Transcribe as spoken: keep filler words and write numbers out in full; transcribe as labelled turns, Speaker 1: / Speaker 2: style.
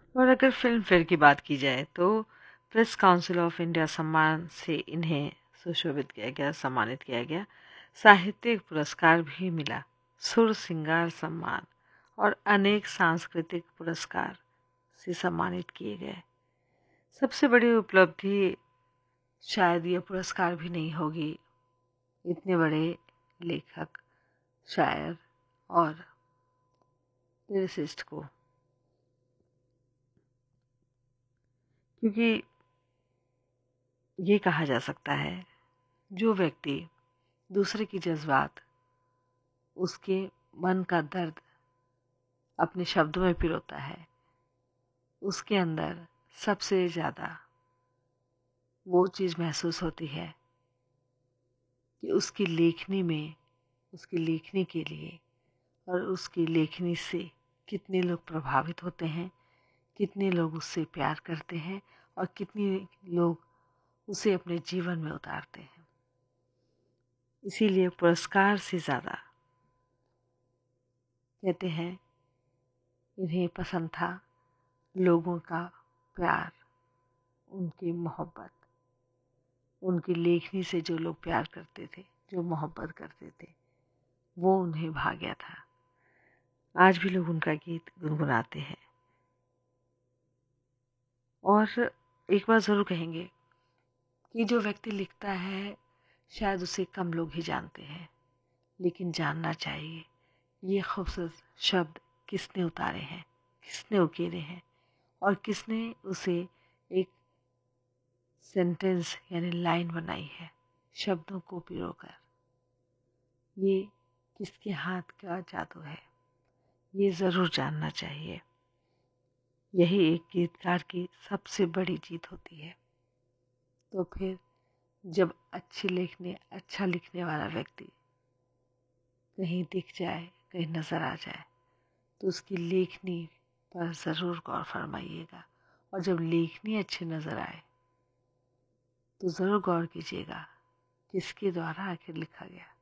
Speaker 1: और अगर film fair की बात की जाए तो प्रेस काउंसिल ऑफ इंडिया सम्मान से इन्हें सुशोभित किया गया, सम्मानित किया गया। साहित्यिक पुरस्कार भी मिला, सुर सिंगार सम्मान और अनेक सांस्कृतिक पुरस्कार से सम्मानित किए गए। सबसे बड़ी उपलब्धि शायद ये पुरस्कार भी नहीं होगी, इतने बड़े लेखक, शायर और लिरिसिस्ट को, क्योंकि ये कहा जा सकता है जो व्यक्ति दूसरे की जज्बात, उसके मन का दर्द अपने शब्दों में पिरोता है, उसके अंदर सबसे ज़्यादा वो चीज़ महसूस होती है कि उसकी लेखनी में, उसकी लेखनी के लिए और उसकी लेखनी से कितने लोग प्रभावित होते हैं, कितने लोग उससे प्यार करते हैं और कितने लोग उसे अपने जीवन में उतारते हैं। इसीलिए पुरस्कार से ज़्यादा कहते हैं इन्हें पसंद था लोगों का प्यार, उनकी मोहब्बत, उनकी लेखनी से जो लोग प्यार करते थे, जो मोहब्बत करते थे, वो उन्हें भा गया था। आज भी लोग उनका गीत गुनगुनाते हैं। और एक बात ज़रूर कहेंगे कि जो व्यक्ति लिखता है शायद उसे कम लोग ही जानते हैं, लेकिन जानना चाहिए ये खूबसूरत शब्द किसने उतारे हैं, किसने उकेरे हैं और किसने उसे एक सेंटेंस यानी लाइन बनाई है शब्दों को पिरोकर। ये किसके हाथ का जादू है, ये ज़रूर जानना चाहिए। यही एक गीतकार की सबसे बड़ी जीत होती है। तो फिर जब अच्छी लिखने अच्छा लिखने वाला व्यक्ति कहीं दिख जाए, कहीं नज़र आ जाए, तो उसकी लेखनी पर ज़रूर गौर फरमाइएगा। और जब लेखनी अच्छी नज़र आए तो ज़रूर गौर कीजिएगा किसके द्वारा आखिर लिखा गया।